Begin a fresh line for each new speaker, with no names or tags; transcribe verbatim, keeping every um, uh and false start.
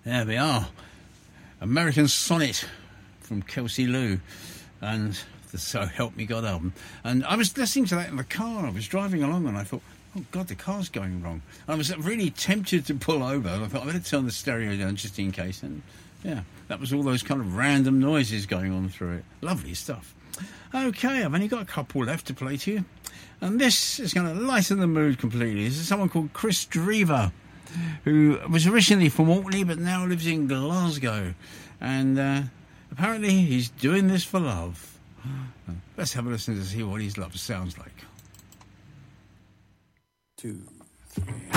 There we are. American Sonnet from Kelsey Lou and the So Help Me God album. And I was listening to that in the car. I was driving along and I thought, oh, God, the car's going wrong. I was really tempted to pull over. I thought, I better turn the stereo down just in case. And, yeah, that was all those kind of random noises going on through it. Lovely stuff. OK, I've only got a couple left to play to you. And this is going to lighten the mood completely. This is someone called Chris Drever, who was originally from Orkney but now lives in Glasgow. And uh, apparently he's doing this for love. Let's have a listen to see what his love sounds like.
Two, three...